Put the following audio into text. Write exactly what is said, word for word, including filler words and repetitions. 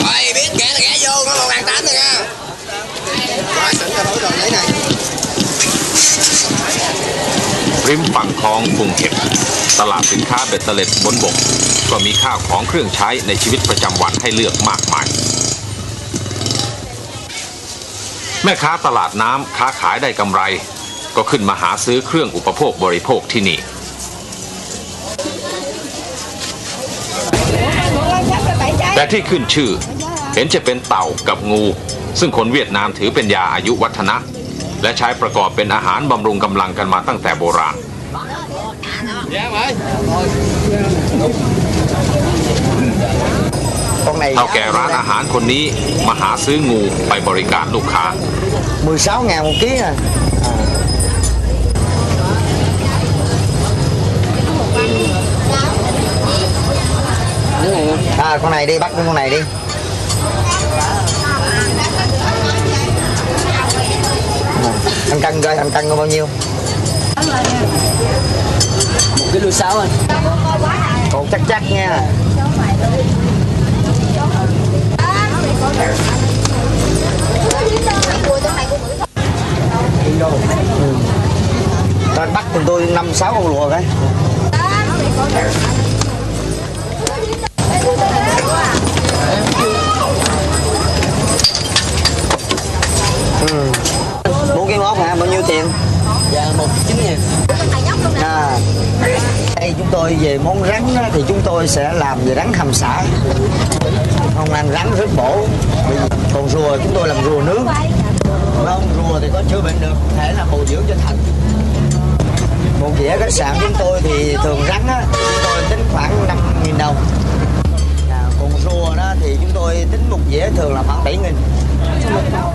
Rồi biết ghé là ghé vô, nó một ngàn tám rồi nha. Rồi tỉnh ra thử rồi lấy này. ริมฝั่งคลองกรุงเห็ดตลาดสินค้าเบ็ดเตล็ดบนบกก็มีข้าวของเครื่องใช้ในชีวิตประจำวันให้เลือกมากมายแม่ค้าตลาดน้ำค้าขายได้กำไรก็ขึ้นมาหาซื้อเครื่องอุปโภคบริโภคที่นี่แต่ที่ขึ้นชื่อเห็นจะเป็นเต่ากับงูซึ่งคนเวียดนามถือเป็นยาอายุวัฒนะและใช้ประกอบเป็นอาหารบำรุงกำลังกันมาตั้งแต่โบราณเท่าแก่ร้านอาหารคนนี้มาหาซื้องูไปบริการลูกค้า mười sáu ngàn một ký à. À con này đi, bắt con này đi. Anh cân coi, anh cân có bao nhiêu? Một ký lô sáu anh. Còn chắc chắc nha. Ừ. Ta bắt cùng tôi năm sáu con lùa cái. Ừ. Bốn cái móc hả? Bao nhiêu tiền? Dạ một chín ngàn. À, đây chúng tôi về món rắn đó, thì chúng tôi sẽ làm về rắn hầm xả. Không ăn rắn rất bổ. Còn rùa chúng tôi làm rùa nướng. Không, rùa thì có chữa bệnh được, có thể là bồi dưỡng cho thận. Một dĩa khách sạn chúng tôi thì thường rắn á, chúng tôi tính khoảng năm nghìn đồng. À, còn rùa đó thì chúng tôi tính một dĩa thường là khoảng bảy nghìn.